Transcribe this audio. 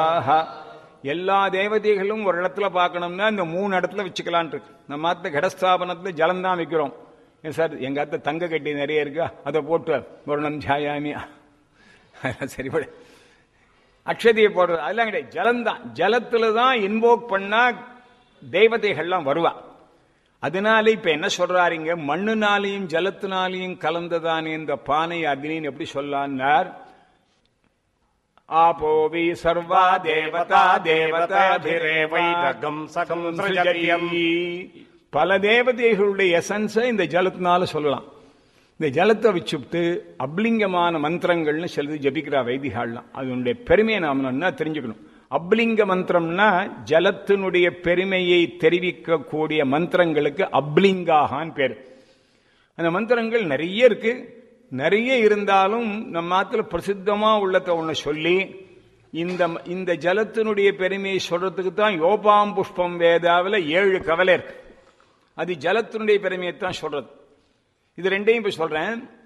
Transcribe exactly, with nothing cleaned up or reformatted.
எல்லா தேவதைகளும் ஒரு இடத்துல பார்க்கணும்னா இந்த மூணு இடத்துல வச்சுக்கலான் இருக்கு. நம்ம ஆத்த கடஸ்தாபனத்துல ஜலம் தான் வைக்கிறோம். சார் எங்க அத்த தங்க கட்டி நிறைய இருக்கா, அதை போட்டு வருணம் ஜாயாமி சரிபட அக்ஷதியை போடுறது அதெல்லாம் கிடையாது. ஜலம்தான், ஜலத்துல தான் இன்வோக் பண்ணா தெய்வதைகள்லாம் வருவா. அதனால இப்ப என்ன சொல்றாருங்க, மண்ணுனாலையும் ஜலத்தினாலையும் கலந்ததானே இந்த பானை அக்னின்னு எப்படி சொல்லான்னார். ஆபோவி சர்வா தேவதா தேவதாபிரேவைரகம் சகம் ஸ்ருஜத்யம். பல தேவதைகளுடைய எசன்ஸை இந்த ஜலத்தினால சொல்லலாம். இந்த ஜலத்தை வச்சுட்டு அப்லிங்கமான மந்திரங்கள்னு சிலது ஜபிக்கிறா வைதிகாலாம். அதனுடைய பெருமையை நாம் என்ன தெரிஞ்சுக்கணும். அப்லிங்க மந்திரம்னா ஜலத்தினுடைய பெருமையை தெரிவிக்கக்கூடிய மந்திரங்களுக்கு அப்லிங்காகான் பேர். அந்த மந்திரங்கள் நிறைய இருக்கு. நிறைய இருந்தாலும் நம்ம ஆத்துல பிரசித்தமா உள்ளத ஒண்ணு சொல்லி இந்த இந்த ஜலத்தினுடைய பெருமையை சொல்றதுக்கு தான் யோபாம் புஷ்பம் வேதாவில் ஏழு கவலை இருக்கு. அது ஜலத்தினுடைய பெருமையை தான் சொல்றது. இது ரெண்டையும் இப்ப சொல்றேன்.